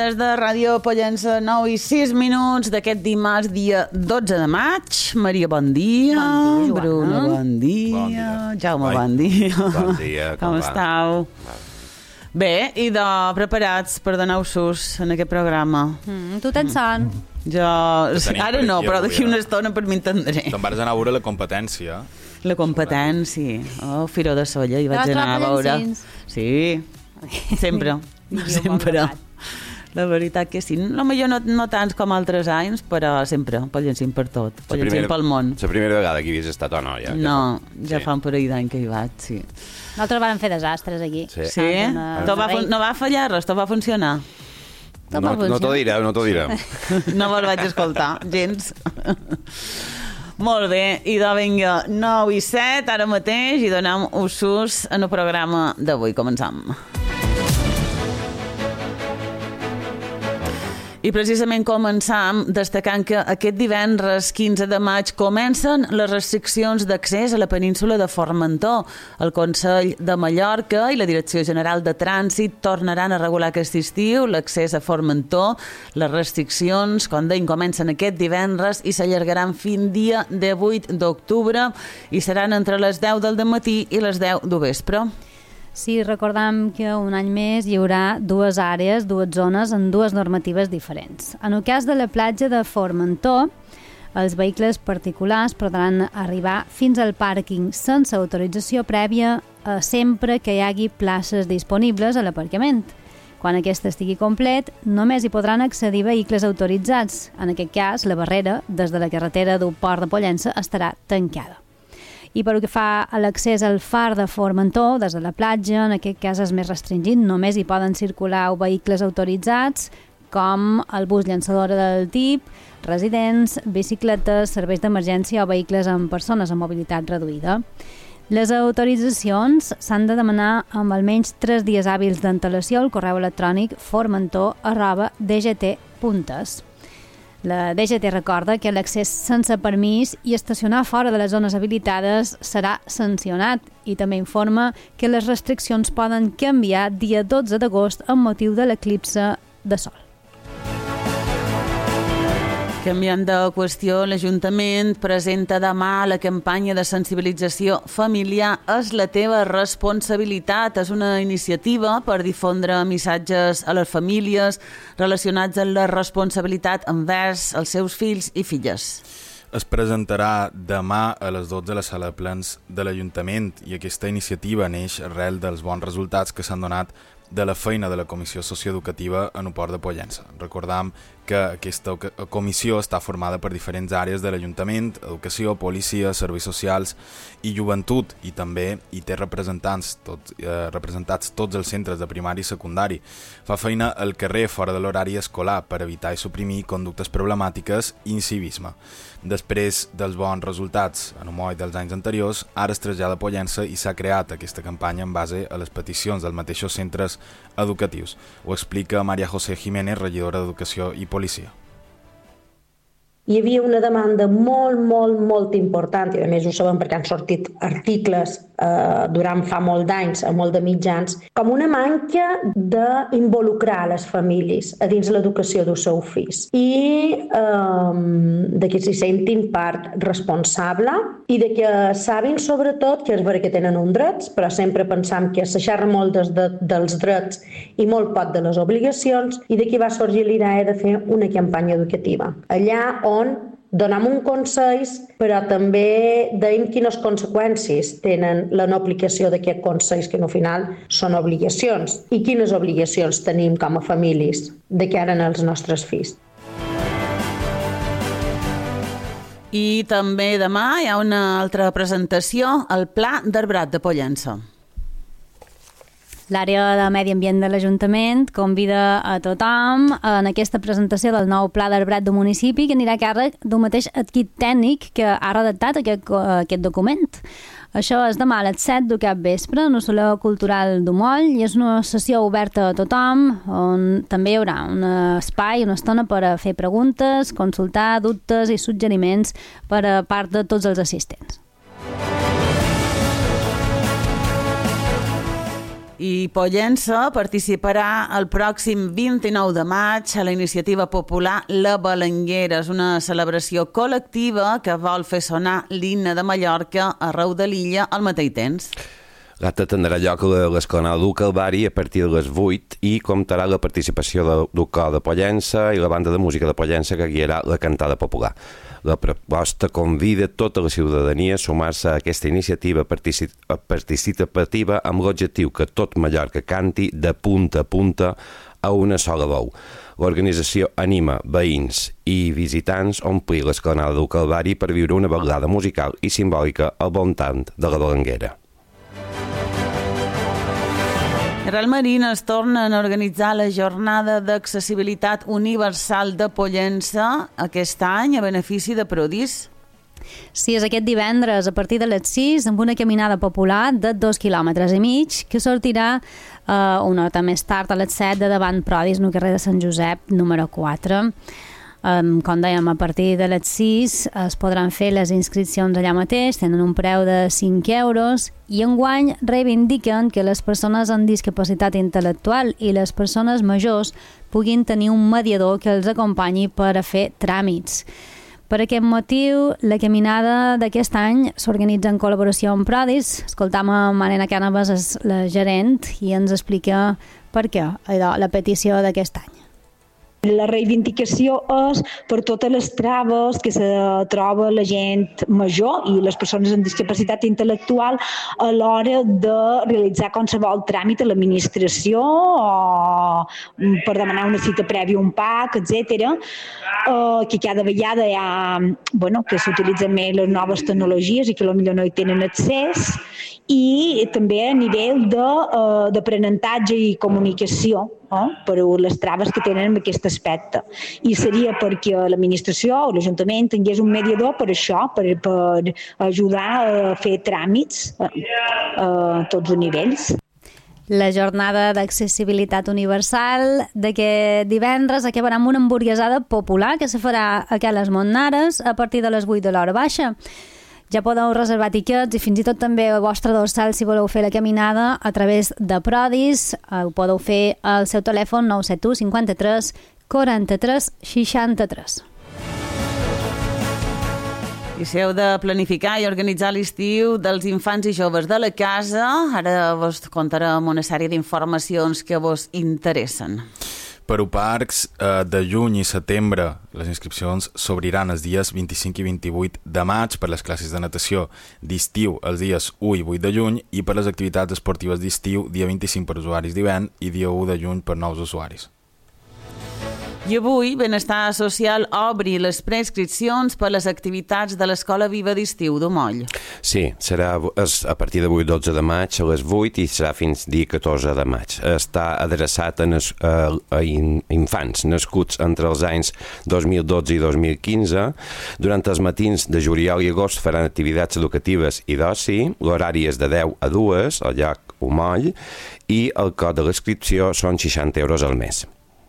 Des de Ràdio Pollença, 9:06 d'aquest dimarts, dia 12 de maig. Maria, bon dia. Bon dia, Bruno, bon dia. Bon dia. Jaume, bon dia. Bon dia, com estàu? Bé, i preparats per donar-vos sus en aquest programa. Tu tens son? Jo, ara no, però d'aquí una estona per m'entendré. Te'n vas anar a veure la competència. La competència. Oh, Firó de Solla, hi vaig anar a veure. Sí, sempre, sempre. La veritat que sí. No, millor no tants com altres anys, però sempre, Pollencín per tot. Pollencín pel món. La primera vegada que hi havies estat o no? Ja fa un parell d'any que hi vaig, sí. Nosaltres vam fer desastres aquí. Sí? No va fallar res, tot va funcionar. No t'ho direm. No me'l vaig escoltar, gens. Molt bé, i vinga, 9:07, ara mateix, i donem usos en el programa d'avui. Començam. I precisament començam destacant que aquest divendres 15 de maig comencen les restriccions d'accés a la península de Formentor. El Consell de Mallorca i la Direcció General de Trànsit tornaran a regular aquest estiu l'accés a Formentor. Les restriccions, com deim, comencen aquest divendres i s'allargaran fins dia 18 d'octubre i seran entre les 10 del matí i les 10 del vespre. Sí, recordam que un any més hi haurà dues àrees, dues zones en dues normatives diferents. En el cas de la platja de Formentor, els vehicles particulars podran arribar fins al pàrquing sense autorització prèvia sempre que hi hagi places disponibles a l'aparcament. Quan aquest estigui complet, només hi podran accedir vehicles autoritzats. En aquest cas, la barrera des de la carretera del Port de Pollença estarà tancada. I pel que fa a l'accés al far de Formentor, des de la platja, en aquest cas és més restringit, només hi poden circular vehicles autoritzats, com el bus llançadora del tip, residents, bicicletes, serveis d'emergència o vehicles amb persones amb mobilitat reduïda. Les autoritzacions s'han de demanar amb almenys 3 dies hàbils d'antelació al correu electrònic formentor@dgt.es. La DGT recorda que l'accés sense permís i estacionar fora de les zones habilitades serà sancionat i també informa que les restriccions poden canviar dia 12 d'agost amb motiu de l'eclipse de sol. Canviant de qüestió, l'Ajuntament presenta demà la campanya de sensibilització familiar És la teva responsabilitat. És una iniciativa per difondre missatges a les famílies relacionats amb la responsabilitat envers els seus fills i filles. Es presentarà demà a les 12 a la sala de plens de l'Ajuntament i aquesta iniciativa neix arrel dels bons resultats que s'han donat de la feina de la Comissió Socioeducativa en el Port de Pollença. Recordam que aquesta comissió està formada per diferents àrees de l'Ajuntament, educació, policia, serveis socials i joventut, i també hi té representats tots els centres de primari i secundari. Fa feina al carrer fora de l'horari escolar per evitar i suprimir conductes problemàtiques i incivisme. Després dels bons resultats en el moll dels anys anteriors, ara es trasllada a Pollença i s'ha creat aquesta campanya en base a les peticions dels mateixos centres educatius. Ho explica Maria José Jiménez, regidora d'Educació i Policia. Hi havia una demanda molt important, i a més ho sabem perquè han sortit articles durant fa molt d'anys, a molt de mitjans, com una manca d'involucrar les famílies a dins l'educació dels seus fills i de que s'hi sentin part responsable i de que sabin sobretot que és vera que tenen uns drets, però sempre pensam que se xerra molt dels drets i molt poc de les obligacions, i d'aquí va sorgir la idea de fer una campanya educativa. Allà on donem un consell, però també deim quines conseqüències tenen la no aplicació d'aquests consells, que al final són obligacions, i quines obligacions tenim com a famílies de cara als nostres fills. I també demà hi ha una altra presentació, el Pla d'Arbrat de Pollença. L'àrea de Medi Ambient de l'Ajuntament convida a tothom en aquesta presentació del nou Pla d'Arbrat del municipi, que anirà a càrrec d'un mateix equip tècnic que ha redactat aquest document. Això és demà a les 7 del capvespre en el Saló Cultural del Moll i és una sessió oberta a tothom on també hi haurà un espai, una estona per a fer preguntes, consultar dubtes i suggeriments per a part de tots els assistents. I Pollença participarà el pròxim 29 de maig a la iniciativa popular La Balenguera. És una celebració col·lectiva que vol fer sonar l'himne de Mallorca arreu de l'illa al mateix temps. L'acte tindrà lloc a l'Escola del Calvari a partir de les 8 i comptarà la participació del cor de Pollença i la banda de música de Pollença que guiarà la cantada popular. La proposta convida tota la ciutadania a sumar-se a aquesta iniciativa participativa amb l'objectiu que tot Mallorca canti de punta a punta a una sola veu. L'organització anima veïns i visitants a omplir l'Escola del Calvari per viure una balada musical i simbòlica al voltant de la Balenguera. Real Marina es tornen a organitzar la jornada d'accessibilitat universal de Pollença aquest any a benefici de Prodis. Sí, és aquest divendres a partir de les 6 amb una caminada popular de 2,5 quilòmetres que sortirà una hora més tard a les 7 de davant Prodis, no carrer de Sant Josep, número 4. Com dèiem, a partir de les 6 es podran fer les inscripcions allà mateix, tenen un preu de 5 euros i enguany reivindiquen que les persones amb discapacitat intel·lectual i les persones majors puguin tenir un mediador que els acompanyi per a fer tràmits. Per aquest motiu, la caminada d'aquest any s'organitza en col·laboració amb Prodis. Escoltam a Marina Cànovas, és la gerent, i ens explica per què la petició d'aquest any. La reivindicació és per totes les traves que se troba la gent major i les persones amb discapacitat intel·lectual a l'hora de realitzar qualsevol tràmit a l'administració o per demanar una cita prèvia a un PAC, etc. Que cada vegada hi ha, que s'utilitzen més les noves tecnologies i que potser no hi tenen accés, i també a nivell d'aprenentatge i comunicació per les traves que tenen en aquest aspecte. I seria perquè l'administració o l'Ajuntament tingués un mediador per això, per ajudar a fer tràmits a tots els nivells. La jornada d'accessibilitat universal d'aquest divendres acabarà amb una hamburguesada popular que se farà a Cales Montnares a partir de les 8 de l'hora baixa. Ja podeu reservar tiquets i fins i tot també el vostre dorsal si voleu fer la caminada a través de Prodis. Ho podeu fer al seu telèfon 971 53 43 63. I si heu de planificar i organitzar l'estiu dels infants i joves de la casa, ara vos contarem una sèrie d'informacions que vos interessen. Per Uparcs, de juny i setembre, les inscripcions s'obriran els dies 25 i 28 de maig per les classes de natació d'estiu els dies 1 i 8 de juny i per les activitats esportives d'estiu dia 25 per usuaris d'hivern i dia 1 de juny per nous usuaris. I avui Benestar Social obri les preinscripcions per les activitats de l'Escola Viva d'Estiu d'Omoll. Sí, serà a partir d'avui 12 de maig a les 8 i serà fins dia 14 de maig. Està adreçat a infants nascuts entre els anys 2012 i 2015. Durant els matins de juliol i agost faran activitats educatives i d'oci. L'horari és de 10 a 2 al llac Omoll i el cost de l'inscripció són 60 euros al mes.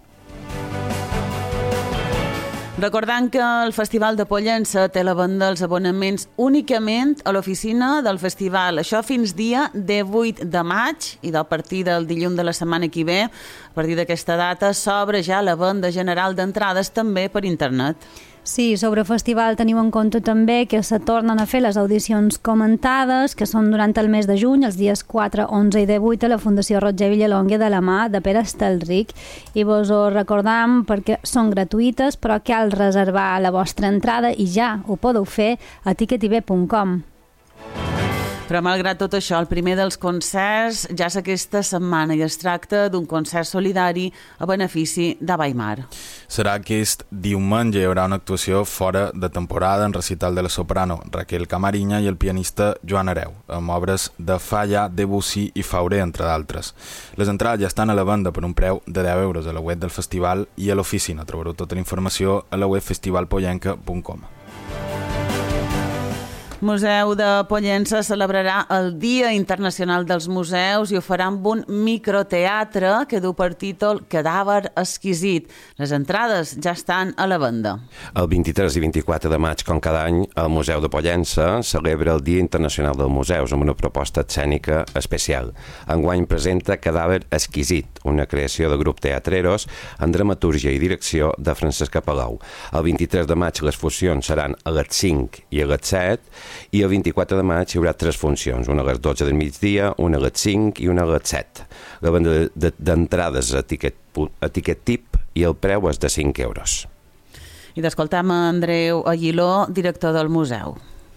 Recordant que el Festival de Pollença té la venda dels abonaments únicament a l'oficina del festival. Això fins dia 18 de maig i a partir del dilluns de la setmana que ve, a partir d'aquesta data, s'obre ja la venda general d'entrades també per internet. Sí, sobre el festival teniu en compte també que se tornen a fer les audicions comentades, que són durant el mes de juny, els dies 4, 11 i 18, a la Fundació Roger Villalonga de la mà de Pere Estelric. I vos ho recordam perquè són gratuïtes, però cal reservar la vostra entrada i ja ho podeu fer a ticketib.com. Però malgrat tot això, el primer dels concerts ja és aquesta setmana i es tracta d'un concert solidari a benefici d'Abaimar. Serà aquest diumenge, hi haurà una actuació fora de temporada en recital de la soprano Raquel Camariña i el pianista Joan Hereu, amb obres de Falla, Debussy i Fauré, entre d'altres. Les entrades ja estan a la venda per un preu de 10 euros a la web del festival i a l'oficina. Trobareu tota la informació a la web festivalpollenca.com. Museu de Pollença celebrarà el Dia Internacional dels Museus i ho farà amb un microteatre que du per títol Cadàver exquisit. Les entrades ja estan a la venda. El 23 i 24 de maig, com cada any, el Museu de Pollença celebra el Dia Internacional dels Museus amb una proposta escènica especial. Enguany presenta Cadàver exquisit, una creació de grup teatreros en dramatúrgia i direcció de Francesc Palau. El 23 de maig les funcions seran a les 5 i a les 7 i el 24 de maig hi haurà 3 funcions, una a les 12 del migdia, una a les 5 i una a les 7. La venda d'entrades a tiquet tip i el preu és de 5 euros. I d'escoltar Andreu Aguiló, director del museu.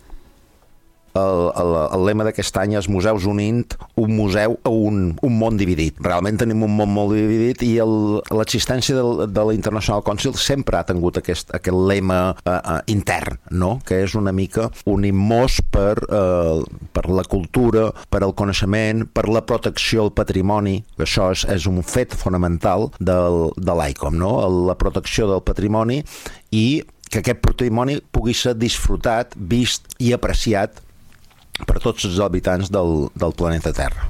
El lema d'aquest any és Museus unint un museu a un món dividit. Realment tenim un món molt dividit i l'existència de la International Council sempre ha tingut aquest lema intern, no? Que és una mica unir mos per la cultura, per al coneixement, per la protecció al patrimoni. Això és un fet fonamental de l'ICOM, no? La protecció del patrimoni i que aquest patrimoni pugui ser disfrutat, vist i apreciat per tots els habitants del planeta Terra.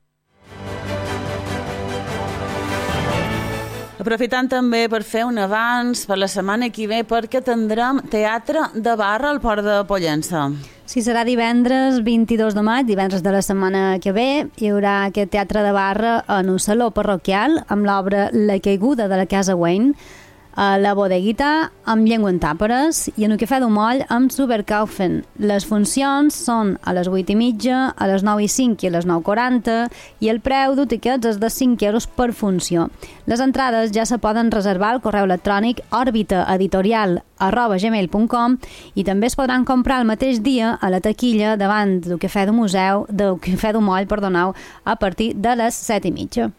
Aprofitant també per fer un avanç per la setmana que ve perquè tindrem teatre de barra al Port de Pollença. Sí, serà divendres 22 de maig, divendres de la setmana que ve. Hi haurà aquest teatre de barra en un saló parroquial amb l'obra La caiguda de la Casa Wayne, a la Bodeguita amb Llengua en Tàperes i en el Cafè del Moll amb Superkaufen. Les funcions són a les 8:30, a les 9:05 i a les 9:40 i el preu de tiquets és de 5 euros per funció. Les entrades ja se poden reservar al correu electrònic orbitaeditorial@gmail.com i també es podran comprar el mateix dia a la taquilla davant del Cafè del Moll, a partir de les 7:30.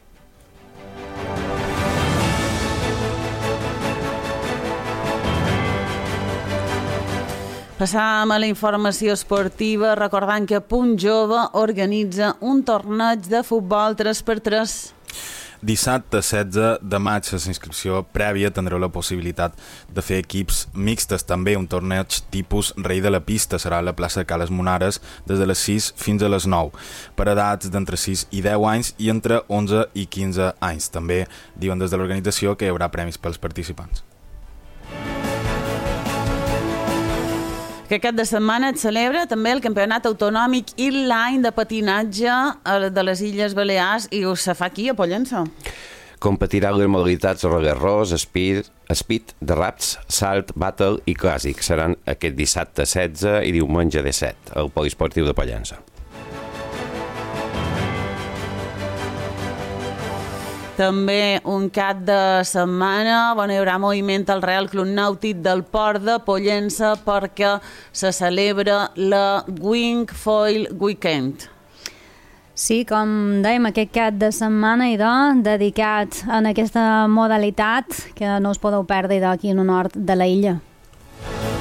Passam a la informació esportiva, recordant que Punt Jove organitza un torneig de futbol 3x3. Dissabte 16 de maig, la inscripció prèvia tindreu la possibilitat de fer equips mixtes. També un torneig tipus Rei de la Pista serà a la plaça de Cales Monares des de les 6 fins a les 9, per edats d'entre 6 i 10 anys i entre 11 i 15 anys. També diuen des de l'organització que hi haurà premis pels participants. Que aquest de setmana et celebra també el Campionat Autonòmic inline de patinatge de les Illes Balears i ho se fa aquí a Pollença. Competiran les modalitats roller arròs, speed, de raps, salt, battle i clàssic. Seran aquest dissabte 16 i diumenge 17 al Poliesportiu de Pollença. També un cap de setmana on hi haurà moviment al Real Club Nàutic del Port de Pollença perquè se celebra la Wing Foil Weekend. Sí, com dèiem, aquest cap de setmana dedicat a aquesta modalitat que no us podeu perdre aquí en el nord de la illa.